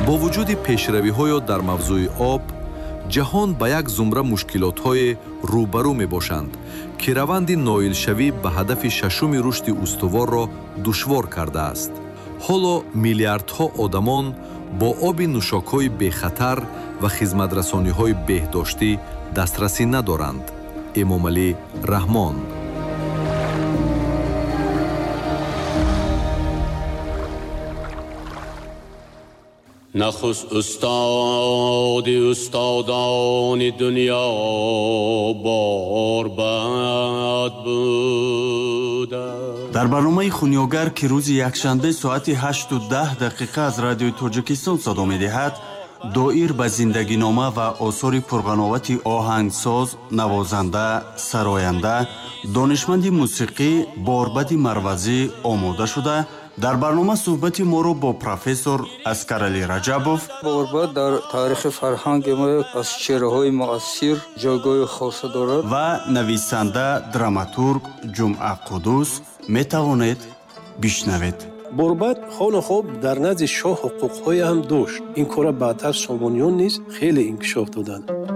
бо вуҷуди пешравиҳоё дар мавзӯи об, ҷаҳон ба як зумра мушкилотҳое рӯбарӯ мебошанд, ки раванди ноилшавӣ ба ҳадафи шашуми рушди устуворро душвор кардааст. ҳоло миллиардҳо одамон бо оби нӯшокҳои бехатар ва хизматрасониҳои беҳдоштӣ дастрасӣ надоранд. Эмомалӣ Раҳмон. نخست استاد استادان دنیا باربد بود. در برنامه خونیاگر که روز یکشنبه ساعت 8:10 از رادیوی تاجیکستان صدا می‌دهد، دایر به زندگی نامه و آثار پرقناوت آهنگساز، نوازنده، سراینده، دانشمند موسیقی باربد مروزی آماده شده. در برنامه صحبت ما رو با پروفسور اسکرعلی رجبوف باربد در تاریخ فرهنگ ما از چهره‌های مؤثر جایگاه خاص دارد و نویسنده دراماتورگ جمعه قدوس میتوانید بشنوید. باربد خان خواب در نزد شاه حقوق‌های هم داشت. این کار بعدتر سامانیان نیز خیلی انکشاف دادند.